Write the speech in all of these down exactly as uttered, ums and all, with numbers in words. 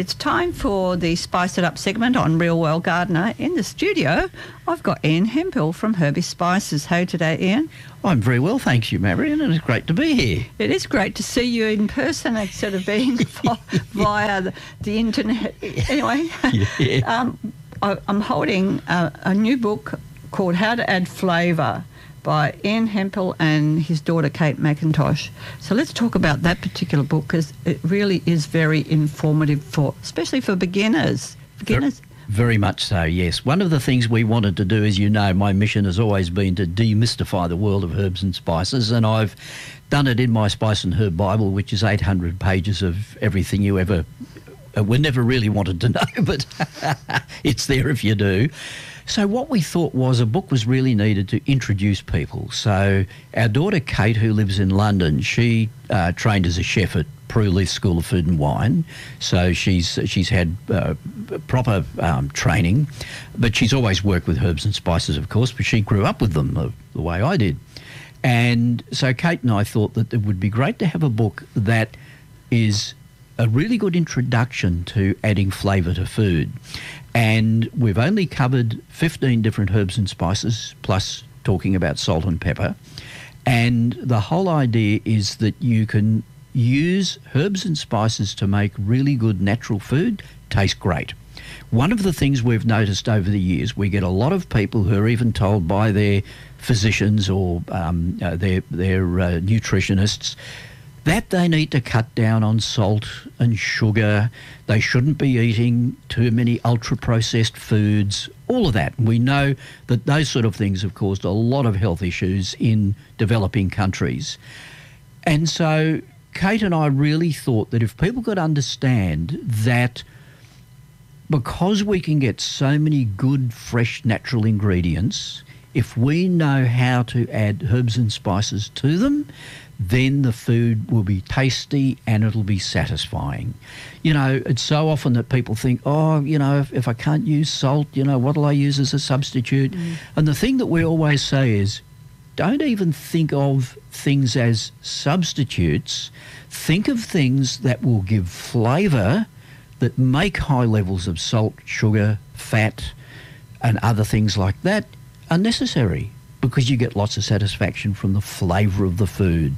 it's time for the Spice It Up segment on Real World Gardener. In the studio, I've got Ian Hemphill from Herbie Spices. How today, Ian? I'm very well, thanks you, Marion, and it's great to be here. It is great to see you in person instead of being via the, the internet. Anyway, yeah. um, I, I'm holding a, a new book called How to Add Flavour by Ian Hemphill and his daughter Kate McIntosh. So let's talk about that particular book, because it really is very informative for, especially for beginners. Beginners. Very much so, yes. One of the things we wanted to do, as you know, my mission has always been to demystify the world of herbs and spices, and I've done it in my Spice and Herb Bible, which is eight hundred pages of everything you ever, uh, we never really wanted to know, but it's there if you do. So what we thought was a book was really needed to introduce people. So our daughter Kate, who lives in London, she uh, trained as a chef at Prue Leith School of Food and Wine. So she's she's had uh, proper um, training, but she's always worked with herbs and spices, of course, but she grew up with them the, the way I did. And so Kate and I thought that it would be great to have a book that is a really good introduction to adding flavour to food. And we've only covered fifteen different herbs and spices, plus talking about salt and pepper. And the whole idea is that you can use herbs and spices to make really good natural food taste great. One of the things we've noticed over the years, we get a lot of people who are even told by their physicians or um, uh, their, their uh, nutritionists that they need to cut down on salt and sugar. They shouldn't be eating too many ultra-processed foods, all of that. We know that those sort of things have caused a lot of health issues in developing countries. And so Kate and I really thought that if people could understand that because we can get so many good, fresh, natural ingredients, if we know how to add herbs and spices to them, then the food will be tasty and it'll be satisfying. You know, it's so often that people think, oh, you know, if, if I can't use salt, you know, what'll I use as a substitute? Mm. And the thing that we always say is, don't even think of things as substitutes. Think of things that will give flavour, that make high levels of salt, sugar, fat, and other things like that unnecessary, because you get lots of satisfaction from the flavour of the food.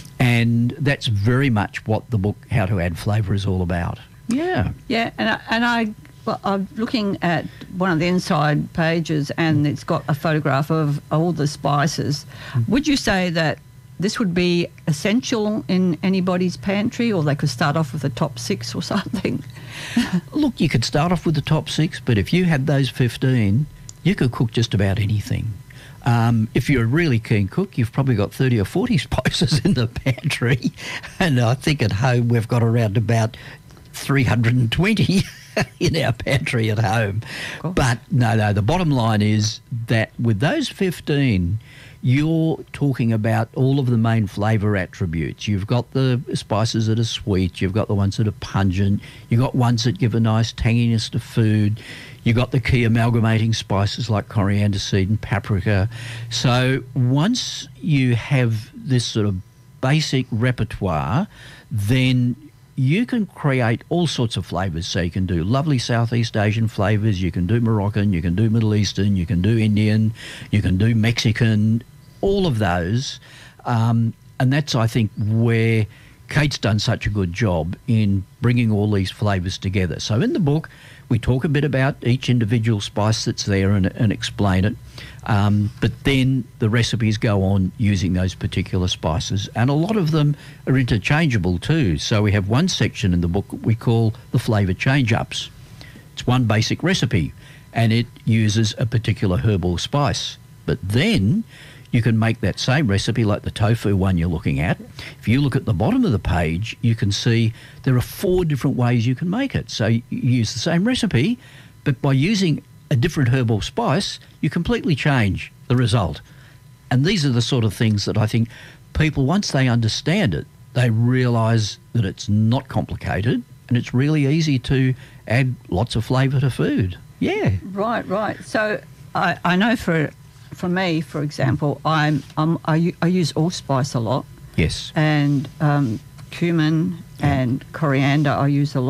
And that's very much what the book How to Add Flavour is all about. Yeah. Yeah, and I, and I, well, I'm looking at one of the inside pages and it's got a photograph of all the spices. Mm. Would you say that this would be essential in anybody's pantry, or they could start off with the top six or something? Look, you could start off with the top six, but if you had those fifteen, you could cook just about anything. Um, if you're a really keen cook, you've probably got thirty or forty spices in the pantry. And I think at home we've got around about three hundred twenty in our pantry at home. Cool. But no, no, the bottom line is that with those fifteen, you're talking about all of the main flavour attributes. You've got the spices that are sweet, you've got the ones that are pungent, you've got ones that give a nice tanginess to food, you've got the key amalgamating spices like coriander seed and paprika. So once you have this sort of basic repertoire, then you can create all sorts of flavours. So you can do lovely Southeast Asian flavours, you can do Moroccan, you can do Middle Eastern, you can do Indian, you can do Mexican, all of those. Um, and that's, I think, where Kate's done such a good job in bringing all these flavours together. So in the book, we talk a bit about each individual spice that's there and, and explain it. Um, but then the recipes go on using those particular spices. And a lot of them are interchangeable too. So we have one section in the book we call the flavour change-ups. It's one basic recipe and it uses a particular herb or spice. But then you can make that same recipe like the tofu one you're looking at. If you look at the bottom of the page, you can see there are four different ways you can make it. So you use the same recipe, but by using a different herb or spice, you completely change the result. And these are the sort of things that I think people, once they understand it, they realise that it's not complicated and it's really easy to add lots of flavour to food. Yeah. Right, right. So I, I know for... For me, for example, I'm, I'm I, I use allspice a lot. Yes. And um, cumin yeah. and coriander I use a lot.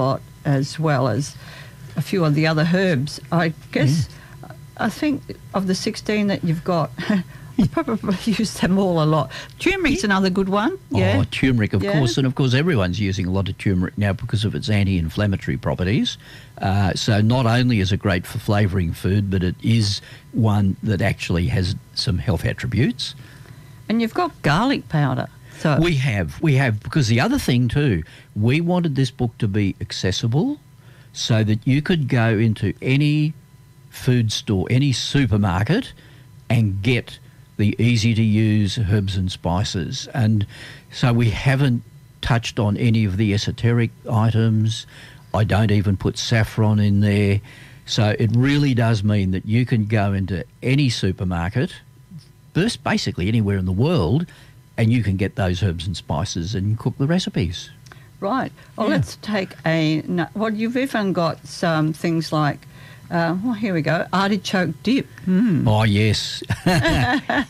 as well as a few of the other herbs. I guess, yeah. I think of the sixteen that you've got, I probably use them all a lot. Turmeric's yeah. another good one. Yeah. Oh, turmeric, of yeah. course. And, of course, everyone's using a lot of turmeric now because of its anti-inflammatory properties. Uh, so not only is it great for flavouring food, but it is one that actually has some health attributes. And you've got garlic powder. So We have. We have. Because the other thing, too, we wanted this book to be accessible so that you could go into any food store, any supermarket, and get the easy-to-use herbs and spices. And so we haven't touched on any of the esoteric items. I don't even put saffron in there. So it really does mean that you can go into any supermarket, first basically anywhere in the world, and you can get those herbs and spices and cook the recipes. Right. Well, Yeah. let's take a... Well, you've even got some things like... Uh, well, here we go. Artichoke dip. Mm. Oh, yes. yeah. I,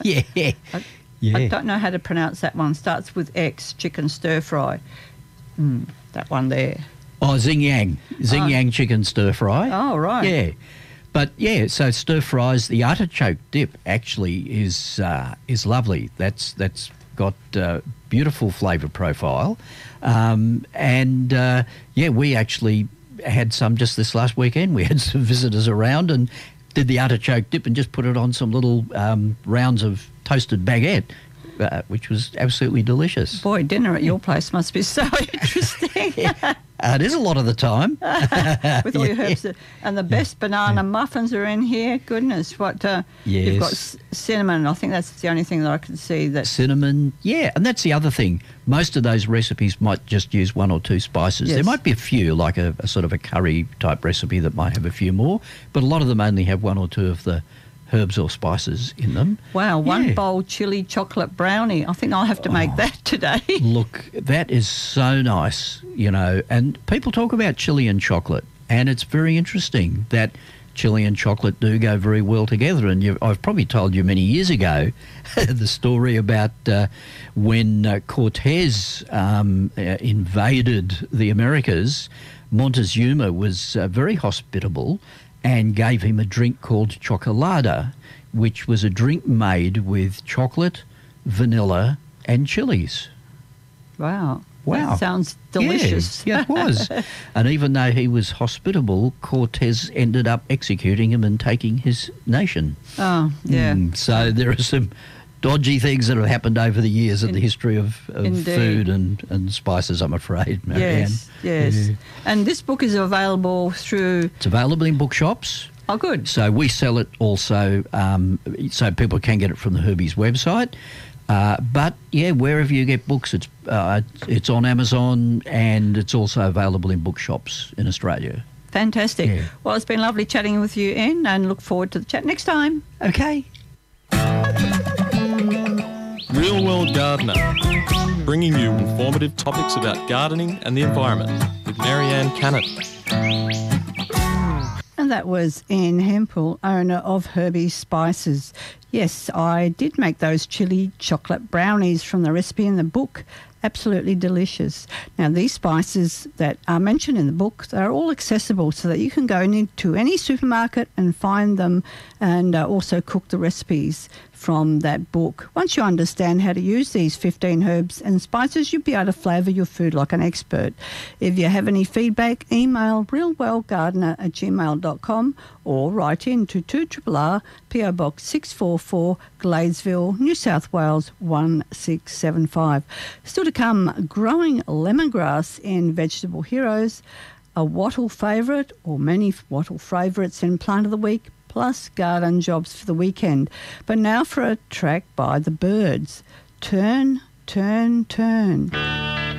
yeah. I don't know how to pronounce that one. Starts with X, chicken stir fry. Mm, that one there. Oh, Xing Yang. Xing Oh. Yang chicken stir fry. Oh, right. Yeah. But, yeah, so stir fries, the artichoke dip actually is uh, is lovely. That's That's got uh, beautiful flavour profile. Um, and, uh, yeah, we actually... had some just this last weekend. We had some visitors around and did the artichoke dip and just put it on some little um, rounds of toasted baguette, uh, which was absolutely delicious. Boy, dinner at your place must be so interesting. Yeah. Uh, it is a lot of the time. With all your herbs. And the best banana muffins are in here. Goodness, what... Uh, Yes. You've got c- cinnamon. I think that's the only thing that I can see that... Cinnamon, yeah, and that's the other thing. Most of those recipes might just use one or two spices. Yes. There might be a few, like a, a sort of a curry type recipe that might have a few more, but a lot of them only have one or two of the herbs or spices in them. Wow, one Yeah. bowl chili chocolate brownie. I think I'll have to make Oh. that today. Look, that is so nice, you know, and people talk about chili and chocolate, and it's very interesting that chili and chocolate do go very well together. And you've, I've probably told you many years ago the story about uh, when uh, Cortez um, uh, invaded the Americas. Montezuma was uh, very hospitable and gave him a drink called chocolada, which was a drink made with chocolate, vanilla and chilies. Wow. Wow. That sounds delicious. Yeah, yeah, it was. And even though he was hospitable, Cortez ended up executing him and taking his nation. Oh, yeah. Mm, so there are some dodgy things that have happened over the years in, In- the history of, of Indeed. food and, and spices, I'm afraid, Marianne. Yes, yes. Yeah. And this book is available through... It's available in bookshops. Oh, good. So we sell it also, um, so people can get it from the Herbie's website. Uh, but yeah, wherever you get books, it's uh, it's on Amazon and it's also available in bookshops in Australia. Fantastic. Yeah. Well, it's been lovely chatting with you, Ian, and look forward to the chat next time. Okay. Real World Gardener, bringing you informative topics about gardening and the environment with Marianne Cannon. And that was Ian Hempel, owner of Herbie Spices. Yes, I did make those chili chocolate brownies from the recipe in the book. Absolutely delicious. Now, these spices that are mentioned in the book, they're all accessible so that you can go into any supermarket and find them and uh, also cook the recipes from that book. Once you understand how to use these fifteen herbs and spices, you'll be able to flavour your food like an expert. If you have any feedback, email realwellgardener at gmail dot com or write in to two R R R, P O Box six four four, Gladesville, New South Wales one six seven five. Still to come, growing lemongrass in Vegetable Heroes, a wattle favourite or many wattle favourites in Plant of the Week, plus garden jobs for the weekend. But now for a track by The Birds. Turn, turn, turn.